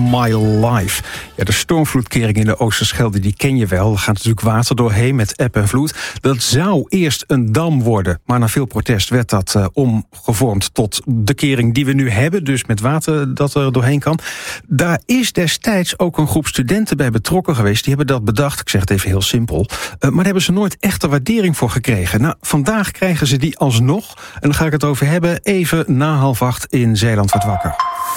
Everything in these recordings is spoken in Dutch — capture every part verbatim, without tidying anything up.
My Life. Ja, de stormvloedkering in de Oosterschelde, die ken je wel. Er gaat natuurlijk water doorheen met eb en vloed. Dat zou eerst een dam worden, maar na veel protest werd dat uh, omgevormd tot de kering die we nu hebben, dus met water dat er doorheen kan. Daar is destijds ook een groep studenten bij betrokken geweest. Die hebben dat bedacht, ik zeg het even heel simpel. Uh, maar daar hebben ze nooit echte waardering voor gekregen. Nou, vandaag krijgen ze die alsnog. En dan ga ik het over hebben, even na half acht in Zeeland wordt wakker.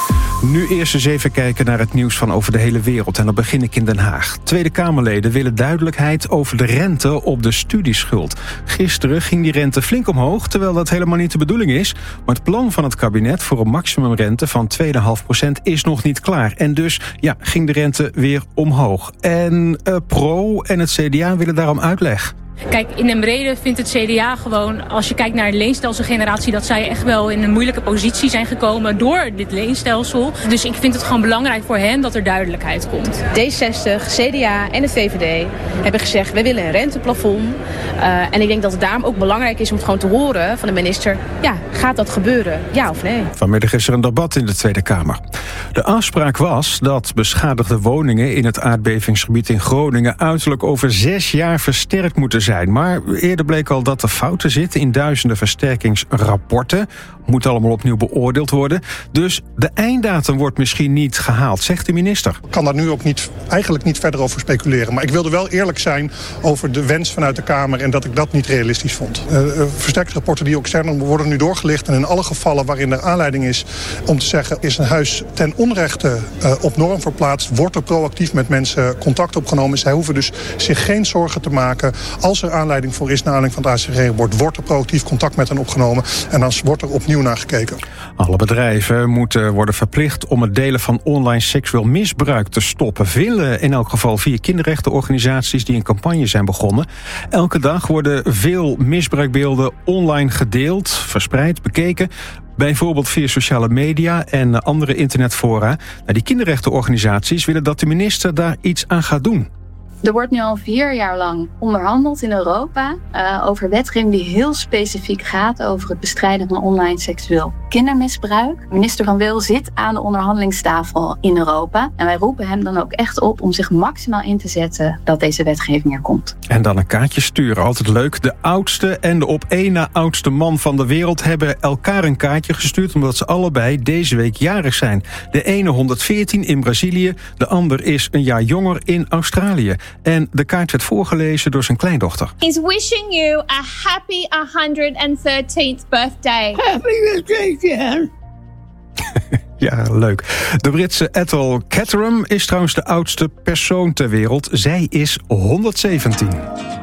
Nu eerst eens even kijken naar het nieuws van over de hele wereld. En dan begin ik in Den Haag. Tweede Kamerleden willen duidelijkheid over de rente op de studieschuld. Gisteren ging die rente flink omhoog, terwijl dat helemaal niet de bedoeling is. Maar het plan van het kabinet voor een maximumrente van twee komma vijf procent is nog niet klaar. En dus ja, ging de rente weer omhoog. En uh, Pro en het C D A willen daarom uitleg. Kijk, in den brede vindt het C D A gewoon, als je kijkt naar de leenstelselgeneratie, dat zij echt wel in een moeilijke positie zijn gekomen door dit leenstelsel. Dus ik vind het gewoon belangrijk voor hen dat er duidelijkheid komt. D zestig, C D A en de V V D hebben gezegd, wij willen een renteplafond. Uh, en ik denk dat het daarom ook belangrijk is om het gewoon te horen van de minister. Ja, gaat dat gebeuren? Ja of nee? Vanmiddag is er een debat in de Tweede Kamer. De afspraak was dat beschadigde woningen in het aardbevingsgebied in Groningen uiterlijk over zes jaar versterkt moeten zijn. Maar eerder bleek al dat er fouten zitten in duizenden versterkingsrapporten. Moet allemaal opnieuw beoordeeld worden. Dus de einddatum wordt misschien niet gehaald, zegt de minister. Ik kan daar nu ook niet, eigenlijk niet verder over speculeren. Maar ik wilde wel eerlijk zijn over de wens vanuit de Kamer en dat ik dat niet realistisch vond. Uh, versterkingsrapporten die ook extern worden nu doorgelicht. En in alle gevallen waarin er aanleiding is om te zeggen, is een huis ten onrechte uh, op norm verplaatst, wordt er proactief met mensen contact opgenomen. Zij hoeven dus zich geen zorgen te maken. Als er aanleiding voor is, naar aanleiding van het A C G-rapport, wordt er proactief contact met hen opgenomen. En dan wordt er opnieuw naar gekeken. Alle bedrijven moeten worden verplicht om het delen van online seksueel misbruik te stoppen. Willen in elk geval vier kinderrechtenorganisaties die een campagne zijn begonnen. Elke dag worden veel misbruikbeelden online gedeeld, verspreid, bekeken. Bijvoorbeeld via sociale media en andere internetfora. Nou, die kinderrechtenorganisaties willen dat de minister daar iets aan gaat doen. Er wordt nu al vier jaar lang onderhandeld in Europa uh, over wetgeving die heel specifiek gaat over het bestrijden van online seksueel kindermisbruik. Minister Van Wil zit aan de onderhandelingstafel in Europa. En wij roepen hem dan ook echt op om zich maximaal in te zetten dat deze wetgeving er komt. En dan een kaartje sturen, altijd leuk. De oudste en de op één na oudste man van de wereld hebben elkaar een kaartje gestuurd, omdat ze allebei deze week jarig zijn. De ene honderdveertien in Brazilië, de ander is een jaar jonger in Australië. En de kaart werd voorgelezen door zijn kleindochter. Is wishing you a happy one hundred thirteenth birthday. Happy birthday, Jan. Ja, leuk. De Britse Ethel Caterham is trouwens de oudste persoon ter wereld. Zij is honderdzeventien.